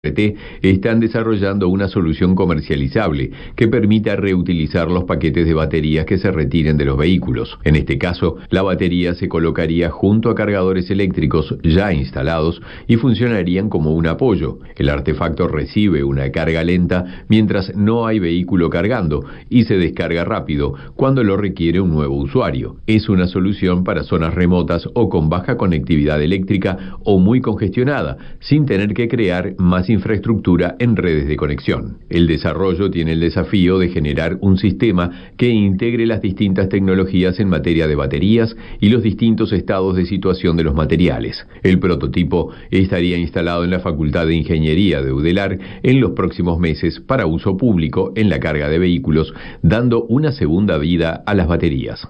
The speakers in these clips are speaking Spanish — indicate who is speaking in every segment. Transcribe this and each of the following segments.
Speaker 1: están desarrollando una solución comercializable que permita reutilizar los paquetes de baterías que se retiren de los vehículos. En este caso, la batería se colocaría junto a cargadores eléctricos ya instalados y funcionarían como un apoyo. El artefacto recibe una carga lenta mientras no hay vehículo cargando y se descarga rápido cuando lo requiere un nuevo usuario. Es una solución para zonas remotas o con baja conectividad eléctrica o muy congestionada, sin tener que crear más infraestructura en redes de conexión. El desarrollo tiene el desafío de generar un sistema que integre las distintas tecnologías en materia de baterías y los distintos estados de situación de los materiales. El prototipo estaría instalado en la Facultad de Ingeniería de UDELAR en los próximos meses para uso público en la carga de vehículos, dando una segunda vida a las baterías.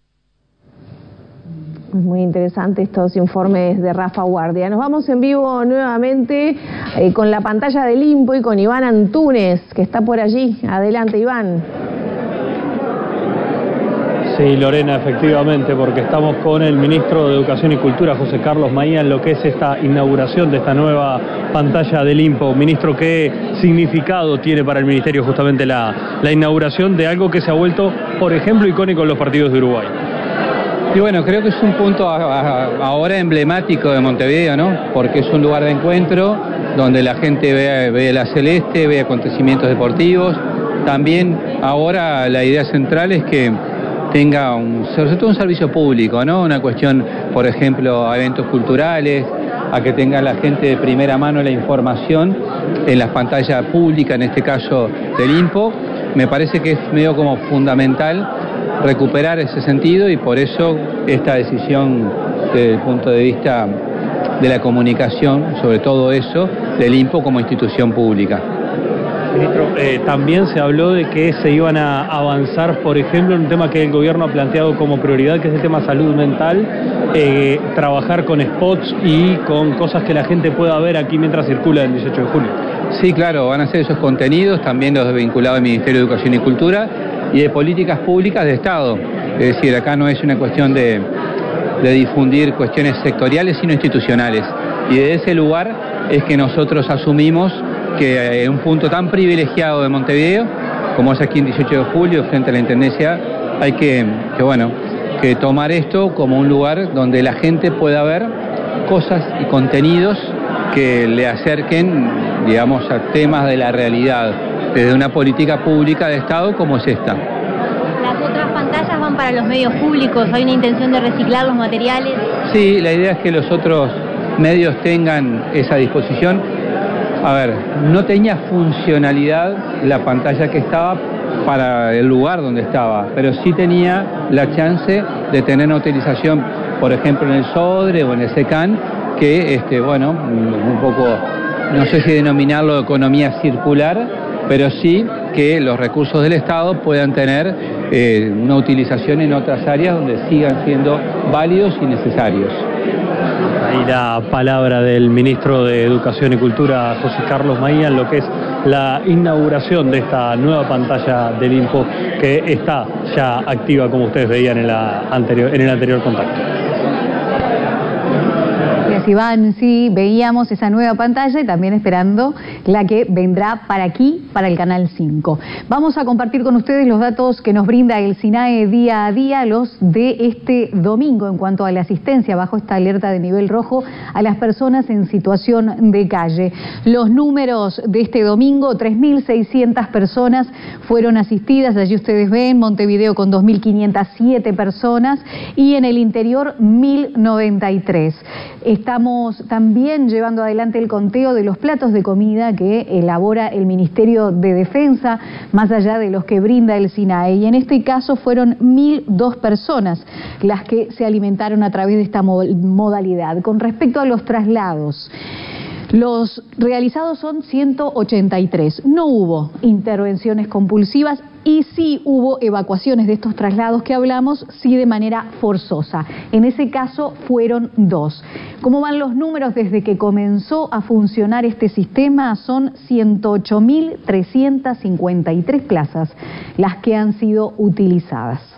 Speaker 2: Muy interesantes estos informes de Rafa Guardia. Nos vamos en vivo nuevamente con la pantalla del INPO y con Iván Antúnez, que está por allí. Adelante, Iván.
Speaker 3: Sí, Lorena, efectivamente, porque estamos con el ministro de Educación y Cultura, José Carlos Maía, en lo que es esta inauguración de esta nueva pantalla del INPO. Ministro, ¿qué significado tiene para el ministerio justamente la inauguración de algo que se ha vuelto, por ejemplo, icónico en los partidos de Uruguay?
Speaker 4: Y bueno, creo que es un punto ahora emblemático de Montevideo, ¿no? Porque es un lugar de encuentro donde la gente ve la celeste, ve acontecimientos deportivos. También ahora la idea central es que tenga sobre todo un servicio público, ¿no? Una cuestión, por ejemplo, a eventos culturales, a que tenga la gente de primera mano la información en las pantallas públicas, en este caso del INPO. Me parece que es medio como fundamental recuperar ese sentido y por eso esta decisión desde el punto de vista de la comunicación, sobre todo eso, del INPO como institución pública.
Speaker 3: Ministro, también se habló de que se iban a avanzar, por ejemplo, en un tema que el gobierno ha planteado como prioridad, que es el tema salud mental, trabajar con spots y con cosas que la gente pueda ver aquí mientras circula el 18 de julio.
Speaker 4: Sí, claro, van a ser esos contenidos, también los vinculados al Ministerio de Educación y Cultura y de políticas públicas de Estado. Es decir, acá no es una cuestión de difundir cuestiones sectoriales, sino institucionales. Y de ese lugar es que nosotros asumimos que en un punto tan privilegiado de Montevideo, como es aquí en 18 de julio, frente a la Intendencia, hay que tomar esto como un lugar donde la gente pueda ver cosas y contenidos que le acerquen, digamos, a temas de la realidad, desde una política pública de Estado como es esta.
Speaker 5: ¿Las otras pantallas van para los medios públicos? ¿Hay una intención de reciclar los materiales?
Speaker 4: Sí, la idea es que los otros medios tengan esa disposición. A ver, no tenía funcionalidad la pantalla que estaba para el lugar donde estaba, pero sí tenía la chance de tener una utilización, por ejemplo, en el SODRE o en el SECAN, que, bueno, un poco, no sé si denominarlo economía circular, pero sí que los recursos del Estado puedan tener una utilización en otras áreas donde sigan siendo válidos y necesarios.
Speaker 3: Ahí la palabra del ministro de Educación y Cultura, José Carlos Maía, en lo que es la inauguración de esta nueva pantalla del INPO que está ya activa, como ustedes veían en el anterior contacto.
Speaker 6: Iván, sí, veíamos esa nueva pantalla y también esperando la que vendrá para aquí, para el Canal 5. Vamos a compartir con ustedes los datos que nos brinda el SINAE día a día, los de este domingo en cuanto a la asistencia bajo esta alerta de nivel rojo a las personas en situación de calle. Los números de este domingo, 3.600 personas fueron asistidas, allí ustedes ven, Montevideo con 2.507 personas y en el interior 1.093. Estamos también llevando adelante el conteo de los platos de comida que elabora el Ministerio de Defensa, más allá de los que brinda el SINAE. Y en este caso fueron 1.002 personas las que se alimentaron a través de esta modalidad. Con respecto a los traslados, los realizados son 183. No hubo intervenciones compulsivas y sí hubo evacuaciones de estos traslados que hablamos, sí de manera forzosa. En ese caso fueron 2. ¿Cómo van los números desde que comenzó a funcionar este sistema? Son 108.353 plazas las que han sido utilizadas.